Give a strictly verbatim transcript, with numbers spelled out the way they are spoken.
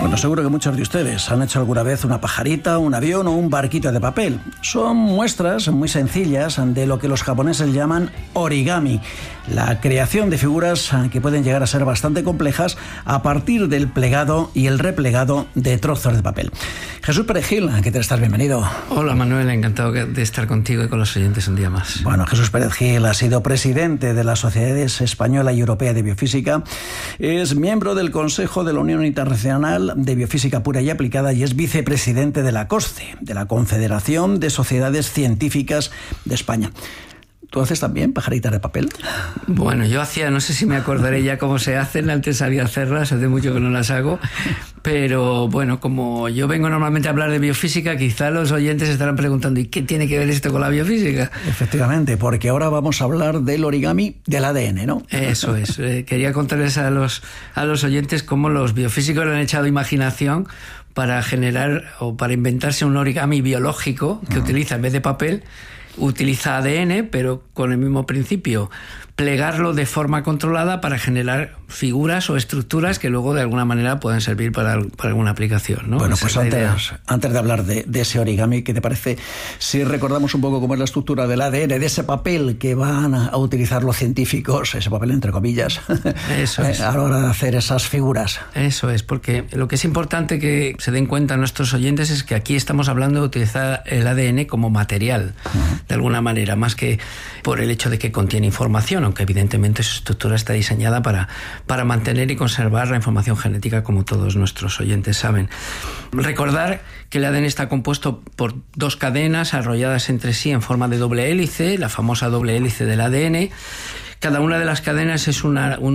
Bueno, seguro que muchos de ustedes han hecho alguna vez una pajarita, un avión o un barquito de papel. Son muestras muy sencillas de lo que los japoneses llaman origami, la creación de figuras que pueden llegar a ser bastante complejas a partir del plegado y el replegado de trozos de papel. Jesús Pérez-Gil, ¿qué tal estás? Bienvenido. Hola Manuel, encantado de estar contigo y con los oyentes un día más. Bueno, Jesús Pérez-Gil ha sido presidente de la Sociedad Española y Europea de Biofísica, es miembro del Consejo de la Unión Internacional de Biofísica Pura y Aplicada y es vicepresidente de la COSCE, de la Confederación de Sociedades Científicas de España. ¿Tú haces también pajaritas de papel? Bueno, yo hacía, no sé si me acordaré ya cómo se hacen, antes sabía hacerlas, hace mucho que no las hago, pero bueno, como yo vengo normalmente a hablar de biofísica, quizá los oyentes estarán preguntando, ¿y qué tiene que ver esto con la biofísica? Efectivamente, porque ahora vamos a hablar del origami del A D N, ¿no? Eso es, eh, quería contarles a los, a los oyentes cómo los biofísicos le han echado imaginación para generar o para inventarse un origami biológico que uh-huh. utiliza, en vez de papel, utiliza A D N, pero con el mismo principio, plegarlo de forma controlada para generar figuras o estructuras que luego de alguna manera pueden servir para, para alguna aplicación, ¿no? Bueno, Esa pues antes, antes de hablar de, de ese origami, ¿qué te parece si recordamos un poco cómo es la estructura del A D N, de ese papel que van a utilizar los científicos, ese papel entre comillas, Eso es. a la hora de hacer esas figuras? Eso es, porque lo que es importante que se den cuenta nuestros oyentes es que aquí estamos hablando de utilizar el A D N como material, uh-huh. de alguna manera, más que por el hecho de que contiene información, aunque evidentemente su estructura está diseñada para, para mantener y conservar la información genética, como todos nuestros oyentes saben. Recordar que el A D N está compuesto por dos cadenas arrolladas entre sí en forma de doble hélice, la famosa doble hélice del A D N. Cada una de las cadenas es una, un